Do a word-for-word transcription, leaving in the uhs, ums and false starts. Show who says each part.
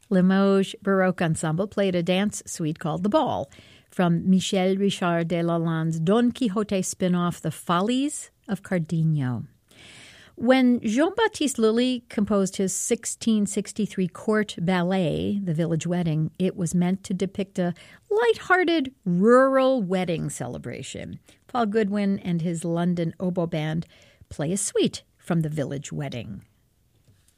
Speaker 1: Limoges Baroque Ensemble played a dance suite called The Ball from Michel Richard de Lalande's Don Quixote spin-off The Follies of Cardenio. When Jean-Baptiste Lully composed his sixteen sixty-three court ballet, The Village Wedding, it was meant to depict a lighthearted rural wedding celebration. Paul Goodwin and his London oboe band play a suite from The Village Wedding.